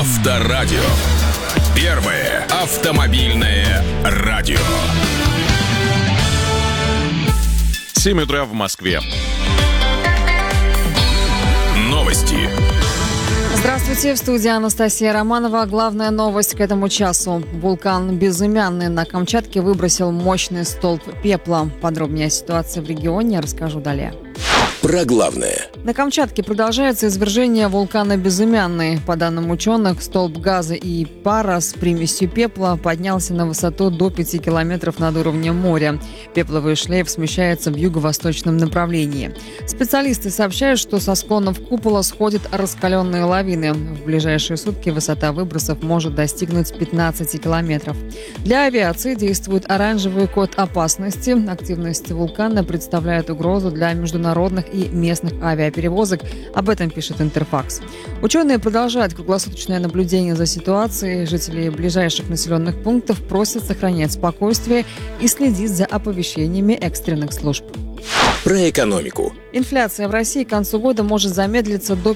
Авторадио. Первое автомобильное радио. 7 утра в Москве. Новости. Здравствуйте, в студии Анастасия Романова. Главная новость к этому часу. Вулкан Безымянный на Камчатке выбросил мощный столб пепла. Подробнее о ситуации в регионе расскажу далее. Про главное. На Камчатке продолжается извержение вулкана Безымянный. По данным ученых, столб газа и пара с примесью пепла поднялся на высоту до 5 километров над уровнем моря. Пепловый шлейф смещается в юго-восточном направлении. Специалисты сообщают, что со склонов купола сходят раскаленные лавины. В ближайшие сутки высота выбросов может достигнуть 15 километров. Для авиации действует оранжевый код опасности. Активность вулкана представляет угрозу для международных и местных авиаперевозок. Об этом пишет Интерфакс. Ученые продолжают круглосуточное наблюдение за ситуацией. Жители ближайших населенных пунктов просят сохранять спокойствие и следить за оповещениями экстренных служб. Про экономику. Инфляция в России к концу года может замедлиться до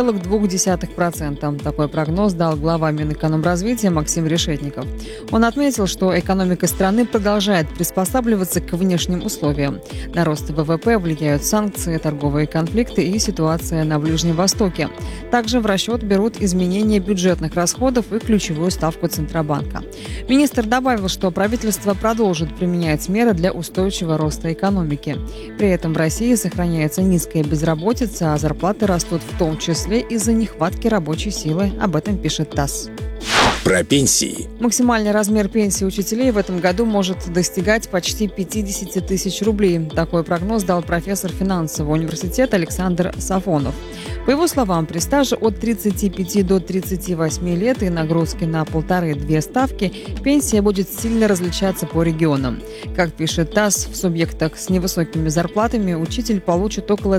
5,2%. Такой прогноз дал глава Минэкономразвития Максим Решетников. Он отметил, что экономика страны продолжает приспосабливаться к внешним условиям. На рост ВВП влияют санкции, торговые конфликты и ситуация на Ближнем Востоке. Также в расчет берут изменения бюджетных расходов и ключевую ставку Центробанка. Министр добавил, что правительство продолжит применять меры для устойчивого роста экономики. При этом в России сохраняется низкая безработица, а зарплаты растут в том числе из-за нехватки рабочей силы. Об этом пишет ТАСС. Про пенсии. Максимальный размер пенсии учителей в этом году может достигать почти 50 тысяч рублей. Такой прогноз дал профессор финансового университета Александр Сафонов. По его словам, при стаже от 35 до 38 лет и нагрузке на 1,5-2 ставки пенсия будет сильно различаться по регионам. Как пишет ТАСС, в субъектах с невысокими зарплатами учитель получит около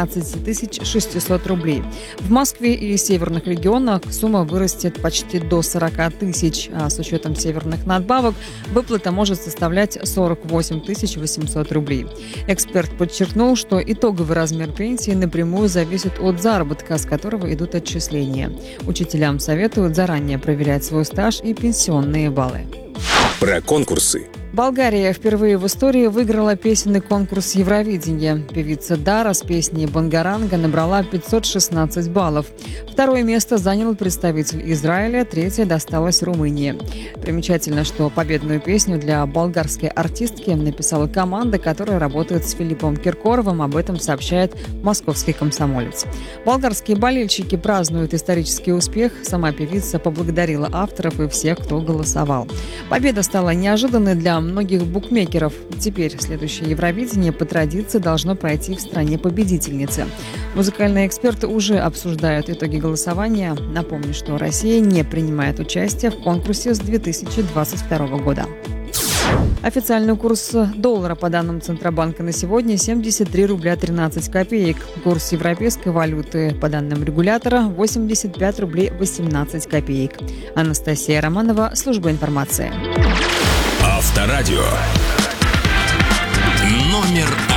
13 600 рублей. В Москве и северных регионах сумма вырастет почти до 40 тысяч, а с учетом северных надбавок выплата может составлять 48 800 рублей. Эксперт подчеркнул, что итоговый размер пенсии напрямую зависит от заработка, с которого идут отчисления. Учителям советуют заранее проверять свой стаж и пенсионные баллы. Про конкурсы. Болгария впервые в истории выиграла песенный конкурс Евровидения. Певица Дара с песней «Бангаранга» набрала 516 баллов. Второе место занял представитель Израиля, третье досталось Румынии. Примечательно, что победную песню для болгарской артистки написала команда, которая работает с Филиппом Киркоровым. Об этом сообщает «Московский комсомолец». Болгарские болельщики празднуют исторический успех. Сама певица поблагодарила авторов и всех, кто голосовал. Победа стала неожиданной для многих букмекеров. Теперь следующее Евровидение по традиции должно пройти в стране победительницы. Музыкальные эксперты уже обсуждают итоги голосования. Напомню, что Россия не принимает участие в конкурсе с 2022 года. Официальный курс доллара по данным Центробанка на сегодня 73 рубля 13 копеек. Курс европейской валюты по данным регулятора 85 рублей 18 копеек. Анастасия Романова, служба информации. Авторадио. Номер